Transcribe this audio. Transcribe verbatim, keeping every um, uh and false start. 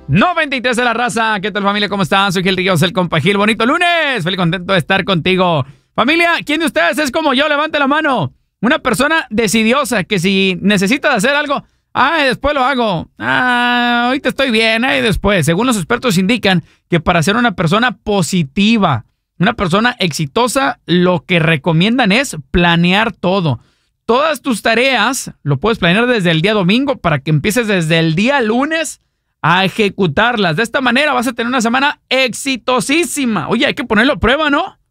noventa y tres de la raza. ¿Qué tal, familia? ¿Cómo están? Soy Gil Ríos, el compa Gil. Bonito lunes. Feliz contento de estar contigo. Familia, ¿quién de ustedes es como yo? Levante la mano. Una persona decidiosa que si necesitas hacer algo, ah, después lo hago. Ah, ahorita estoy bien, ahí después. Según los expertos indican que para ser una persona positiva, una persona exitosa, lo que recomiendan es planear todo. Todas tus tareas lo puedes planear desde el día domingo para que empieces desde el día lunes a ejecutarlas. De esta manera vas a tener una semana exitosísima. Oye, hay que ponerlo a prueba, ¿no?